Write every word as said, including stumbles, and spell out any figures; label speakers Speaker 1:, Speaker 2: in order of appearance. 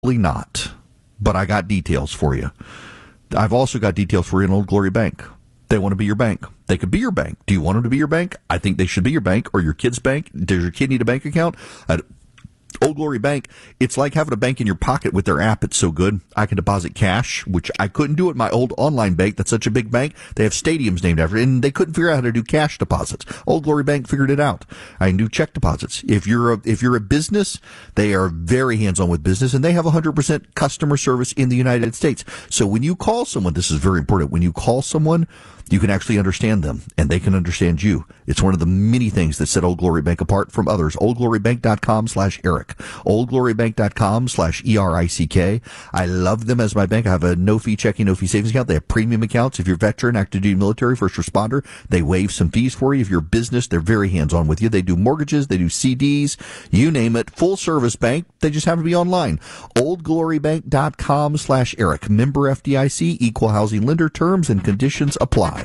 Speaker 1: not, but I got details for you. I've also got details for you in Old Glory Bank. They want to be your bank. They could be your bank. Do you want them to be your bank? I think they should be your bank or your kid's bank. Does your kid need a bank account? At Old Glory Bank, it's like having a bank in your pocket with their app. It's so good. I can deposit cash, which I couldn't do at my old online bank. That's such a big bank. They have stadiums named after it, and they couldn't figure out how to do cash deposits. Old Glory Bank figured it out. I can do check deposits. If you're a, if you're a business, they are very hands-on with business, and they have one hundred percent customer service in the United States. So when you call someone, this is very important. When you call someone, you can actually understand them, and they can understand you. It's one of the many things that set Old Glory Bank apart from others. oldglorybank.com slash Eric. oldglorybank.com slash E R I C K. I love them as my bank. I have a no-fee checking, no-fee savings account. They have premium accounts. If you're a veteran, active duty military, first responder, they waive some fees for you. If you're a business, they're very hands-on with you. They do mortgages. They do C Ds. You name it. Full-service bank. They just have to be online. oldglorybank.com slash Eric. Member F D I C. Equal housing lender. Terms and conditions apply.